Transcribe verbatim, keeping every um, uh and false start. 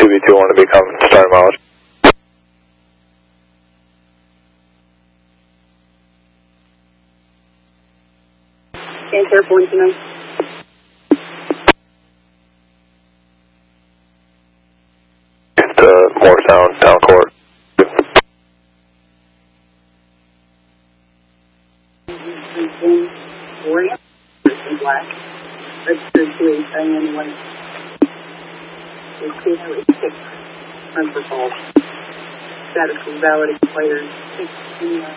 two B two one to become star mileage. Stand careful tonight. It's uh, Morristown, Town Court. Orient, black. Registered to a Cheyenne White. It's two Highway six, Hunter Falls. Status is valid, expired six.